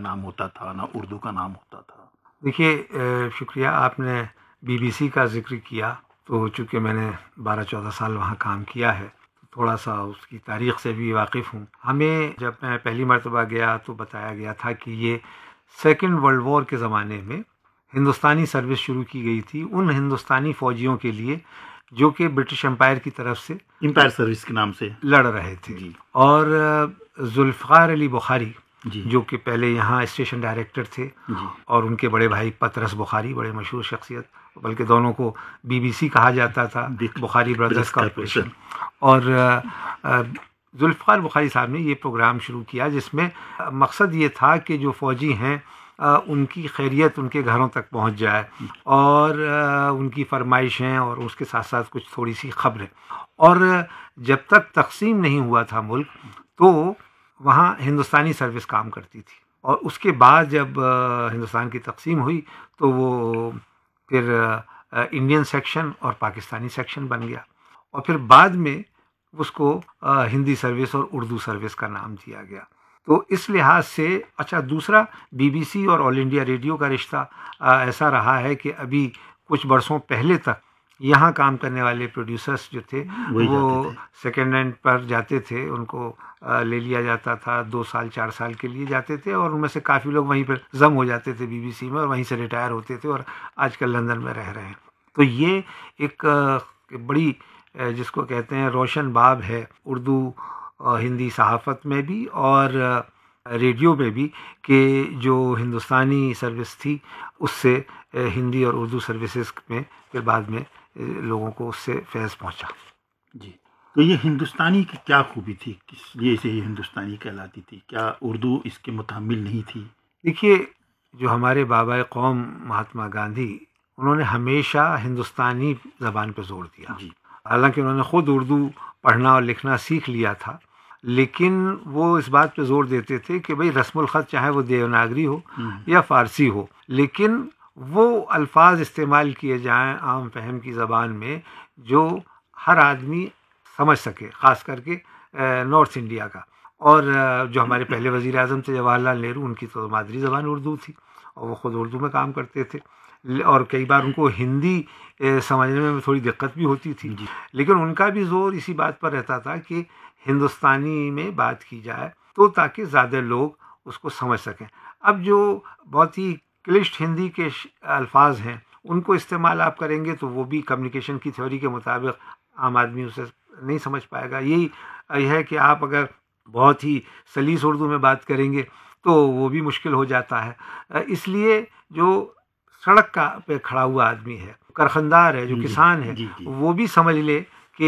نام ہوتا تھا نہ اردو کا نام ہوتا تھا. دیکھیے شکریہ، آپ نے BBC کا ذکر کیا، تو چونکہ میں نے 12-14 سال وہاں کام کیا ہے، تھوڑا سا اس کی تاریخ سے بھی واقف ہوں. ہمیں جب میں پہلی مرتبہ گیا تو بتایا گیا تھا کہ یہ سیکنڈ ورلڈ وار کے زمانے میں ہندوستانی سروس شروع کی گئی تھی ان ہندوستانی فوجیوں کے لیے جو کہ برٹش امپائر کی طرف سے امپائر سروس کے نام سے لڑ رہے تھے. جی. اور ذوالفقار علی بخاری جی. جو کہ پہلے یہاں اسٹیشن ڈائریکٹر تھے، جی. اور ان کے بڑے بھائی پطرس بخاری، بڑے مشہور شخصیت، بلکہ دونوں کو BBC کہا جاتا تھا، بخاری برادرز کارپوریشن. اور ذوالفقار بخاری صاحب نے یہ پروگرام شروع کیا جس میں مقصد یہ تھا کہ جو فوجی ہیں ان کی خیریت ان کے گھروں تک پہنچ جائے، اور ان کی فرمائشیں اور اس کے ساتھ ساتھ کچھ تھوڑی سی خبریں. اور جب تک تقسیم نہیں ہوا تھا ملک تو وہاں ہندوستانی سروس کام کرتی تھی، اور اس کے بعد جب ہندوستان کی تقسیم ہوئی تو وہ پھر انڈین سیکشن اور پاکستانی سیکشن بن گیا، اور پھر بعد میں اس کو ہندی سروس اور اردو سروس کا نام دیا گیا. تو اس لحاظ سے اچھا، دوسرا BBC اور آل انڈیا ریڈیو کا رشتہ ایسا رہا ہے کہ ابھی کچھ برسوں پہلے تک یہاں کام کرنے والے پروڈیوسرز جو تھے وہ سیکنڈ ہینڈ پر جاتے تھے، ان کو لے لیا جاتا تھا، 2 سال 4 سال کے لیے جاتے تھے، اور ان میں سے کافی لوگ وہیں پر ضم ہو جاتے تھے BBC میں، اور وہیں سے ریٹائر ہوتے تھے اور آج کل لندن میں رہ رہے ہیں. تو یہ ایک بڑی جس کو کہتے ہیں روشن باب ہے اردو ہندی صحافت میں بھی اور ریڈیو میں بھی، کہ جو ہندوستانی سروس تھی اس سے ہندی اور اردو سروسز میں پھر بعد میں لوگوں کو اس سے فیض پہنچا. جی. تو یہ ہندوستانی کی کیا خوبی تھی، کس لیے اسے یہ ہندوستانی کہلاتی تھی؟ کیا اردو اس کے متحمل نہیں تھی؟ دیکھیے، جو ہمارے بابا قوم مہاتما گاندھی، انہوں نے ہمیشہ ہندوستانی زبان پہ زور دیا. جی. حالانکہ انہوں نے خود اردو پڑھنا اور لکھنا سیکھ لیا تھا، لیکن وہ اس بات پہ زور دیتے تھے کہ بھئی رسم الخط چاہے وہ دیوناگری ہو یا فارسی ہو، لیکن وہ الفاظ استعمال کیے جائیں عام فہم کی زبان میں جو ہر آدمی سمجھ سکے، خاص کر کے نارتھ انڈیا کا. اور جو ہمارے پہلے وزیر اعظم تھے جواہر لال نہرو، ان کی تو مادری زبان اردو تھی اور وہ خود اردو میں کام کرتے تھے، اور کئی بار ان کو ہندی سمجھنے میں تھوڑی دقت بھی ہوتی تھی. لیکن ان کا بھی زور اسی بات پر رہتا تھا کہ ہندوستانی میں بات کی جائے تو تاکہ زیادہ لوگ اس کو سمجھ سکیں. اب جو بہت ہی کلشٹ ہندی کے الفاظ ہیں ان کو استعمال آپ کریں گے تو وہ بھی کمیونیکیشن کی تھیوری کے مطابق عام آدمی اسے نہیں سمجھ پائے گا. یہی ہے کہ آپ اگر بہت ہی سلیس اردو میں بات کریں گے تو وہ بھی مشکل ہو جاتا ہے. اس لیے جو سڑک کا پہ کھڑا ہوا آدمی ہے، کارخاندار ہے، جو کسان ہے، وہ بھی سمجھ لے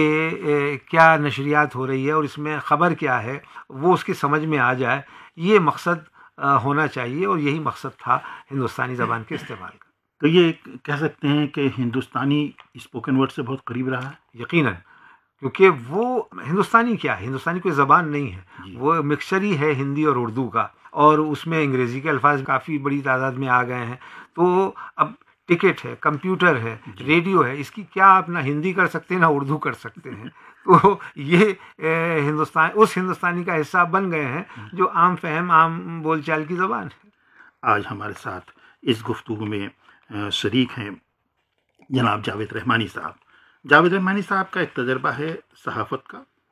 کہ کیا نشریات ہو رہی ہے اور اس میں خبر کیا ہے، وہ اس کی سمجھ میں آ جائے. یہ مقصد ہونا چاہیے، اور یہی مقصد تھا ہندوستانی زبان کے استعمال کا. تو یہ کہہ سکتے ہیں کہ ہندوستانی اسپوکن ورڈ سے بہت قریب رہا ہے. یقیناً، کیونکہ وہ ہندوستانی کیا ہے، ہندوستانی کوئی زبان نہیں ہے، وہ مکسچر ہی ہے ہندی اور اردو کا، اور اس میں انگریزی کے الفاظ کافی بڑی تعداد میں آ گئے ہیں. تو اب ٹکٹ ہے، کمپیوٹر ہے، ریڈیو ہے، اس کی کیا آپ نہ ہندی کر سکتے ہیں نہ اردو کر سکتے ہیں. تو یہ ہندوستانی کا حصہ بن گئے ہیں جو عام فہم، عام بول چال کی زبان ہے. آج ہمارے ساتھ اس گفتگو میں شریک ہیں جناب جاوید رحمانی صاحب. جاوید رحمانی صاحب کا ایک تجربہ ہے صحافت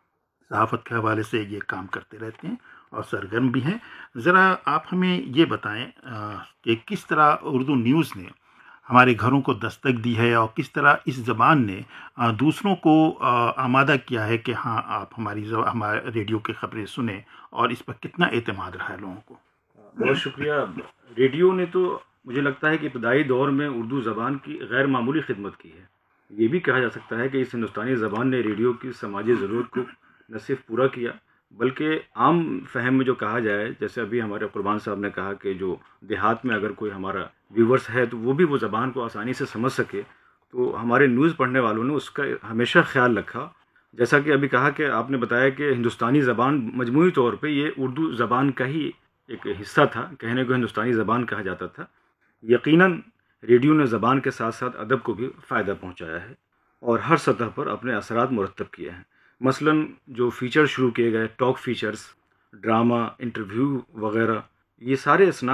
کے حوالے سے یہ کام کرتے رہتے ہیں اور سرگرم بھی ہیں. ذرا آپ ہمیں یہ بتائیں کہ کس طرح اردو نیوز نے ہمارے گھروں کو دستک دی ہے اور کس طرح اس زبان نے دوسروں کو آمادہ کیا ہے کہ ہاں آپ ہمارے ریڈیو کی خبریں سنیں، اور اس پر کتنا اعتماد رہا ہے لوگوں کو. بہت شکریہ. ریڈیو نے تو مجھے لگتا ہے کہ ابتدائی دور میں اردو زبان کی غیر معمولی خدمت کی ہے. یہ بھی کہا جا سکتا ہے کہ اس ہندوستانی زبان نے ریڈیو کی سماجی ضرورت کو نہ صرف پورا کیا بلکہ عام فہم میں جو کہا جائے، جیسے ابھی ہمارے قربان صاحب نے کہا کہ جو دیہات میں اگر کوئی ہمارا ویورز ہے تو وہ بھی وہ زبان کو آسانی سے سمجھ سکے، تو ہمارے نیوز پڑھنے والوں نے اس کا ہمیشہ خیال رکھا. جیسا کہ ابھی کہا کہ آپ نے بتایا کہ ہندوستانی زبان مجموعی طور پہ یہ اردو زبان کا ہی ایک حصہ تھا، کہنے کو ہندوستانی زبان کہا جاتا تھا. یقیناً ریڈیو نے زبان کے ساتھ ساتھ ادب کو بھی فائدہ پہنچایا ہے اور ہر سطح پر اپنے اثرات مرتب کیے ہیں. مثلاً جو فیچر شروع کیے گئے، ٹاک فیچرز، ڈرامہ، انٹرویو وغیرہ، یہ سارے